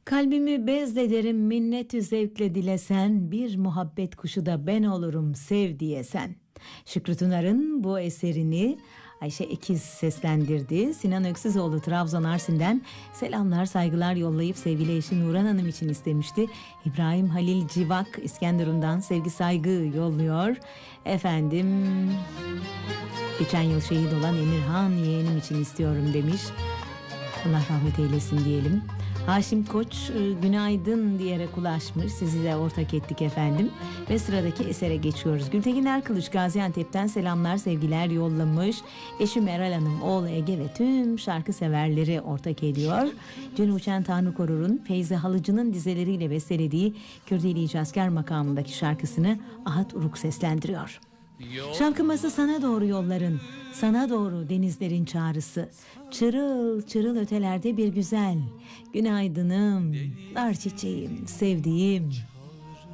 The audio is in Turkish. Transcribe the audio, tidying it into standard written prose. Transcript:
Kalbimi bezlederim minnetü zevkle dilesen, bir muhabbet kuşu da ben olurum sev diyesen. Şükrü Tunar'ın bu eserini Ayşe Ekiz seslendirdi. Sinan Öksüzoğlu Trabzon Arsin'den selamlar saygılar yollayıp sevgili eşi Nuran Hanım için istemişti. İbrahim Halil Civak İskenderun'dan sevgi saygı yolluyor. Efendim, geçen yıl şehit olan Emirhan yeğenim için istiyorum demiş. Allah rahmet eylesin diyelim. Haşim Koç günaydın diyerek ulaşmış. Sizi de ortak ettik efendim. Ve sıradaki esere geçiyoruz. Gültekin Erkılıç Gaziantep'ten selamlar sevgiler yollamış. Eşi Meral Hanım, oğlu Ege ve tüm şarkı severleri ortak ediyor. Cünü Uçan Tanrı Korur'un Feyzi Halıcı'nın dizeleriyle bestelediği Kürdili İcazkar makamındaki şarkısını Ahat Uruk seslendiriyor. Şarkıması sana doğru yolların, sana doğru denizlerin çağrısı. Çırıl çırıl ötelerde bir güzel, günaydınım, nar çiçeğim, sevdiğim.